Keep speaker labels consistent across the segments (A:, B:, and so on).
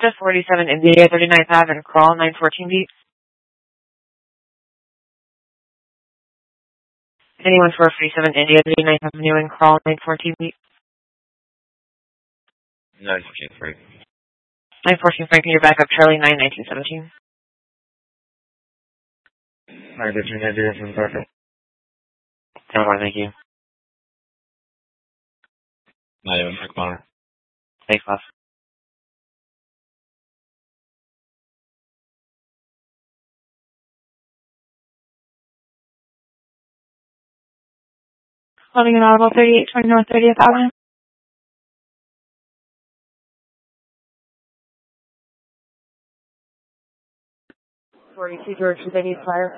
A: Delta 47 India 39th Ave and crawl 914 beat. Anyone 447 India 39th Avenue and crawl 914 beat.
B: 914 Frank.
A: 914 Frank, you're back up Charlie 9 1917.
B: 915 India from backup.
A: 10-1, thank you.
B: 911 Frank Bonner.
A: Thanks, boss. Loading an audible 3820 North 30th Avenue. George, they need fire.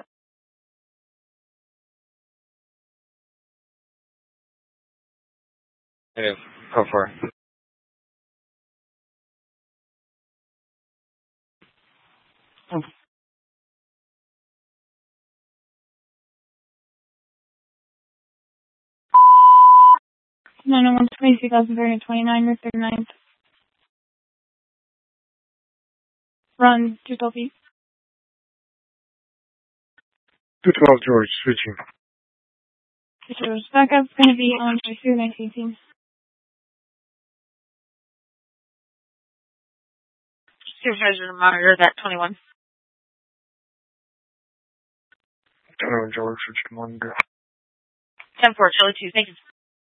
B: Negative. Go for it.
A: Okay. 901 20,329 North 39th. Run 212 feet.
B: 212 George, switching.
A: George, backup going to be on 22 1918. Supervisor monitor that 21.
B: 21 George, switching 1 go.
A: 10-4, Charlie 2, thank you.